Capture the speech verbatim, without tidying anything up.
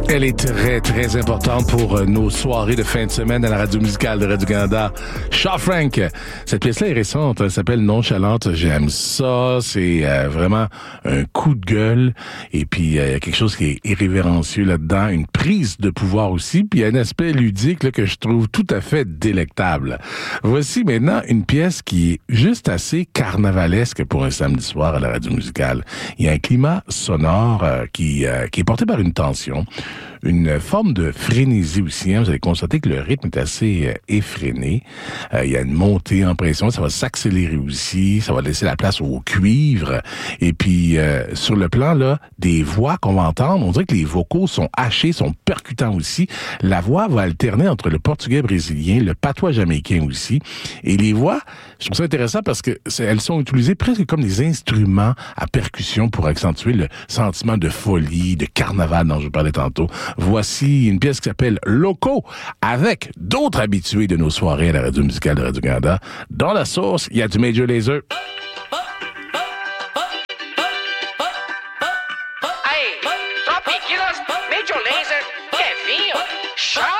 Elle est très, très importante pour euh, nos soirées de fin de semaine à la radio musicale de Radio-Canada. Shaw Frank. Cette pièce-là est récente. Elle s'appelle Nonchalante. J'aime ça. C'est euh, vraiment un coup de gueule. Et puis, il y a quelque chose qui est irrévérencieux là-dedans. Une prise de pouvoir aussi. Puis, il y a un aspect ludique là, que je trouve tout à fait délectable. Voici maintenant une pièce qui est juste assez carnavalesque pour un samedi soir à la radio musicale. Il y a un climat sonore euh, qui, euh, qui est porté par une tension. Une forme de frénésie aussi. Hein. Vous allez constater que le rythme est assez euh, effréné. Euh, il y a une montée en pression. Ça va s'accélérer aussi. Ça va laisser la place au cuivre. Et puis, euh, sur le plan là des voix qu'on va entendre, on dirait que les vocaux sont hachés, sont percutants aussi. La voix va alterner entre le portugais brésilien, le patois jamaïcain aussi. Et les voix, je trouve ça intéressant parce que elles sont utilisées presque comme des instruments à percussion pour accentuer le sentiment de folie, de carnaval dont je vous parlais tantôt. Voici une pièce qui s'appelle Loco, avec d'autres habitués de nos soirées à la radio musicale de Radio-Canada. Dans la sauce, il y a du Major Lazer. Aí, tropiquilos, Major Lazer, Kevinho,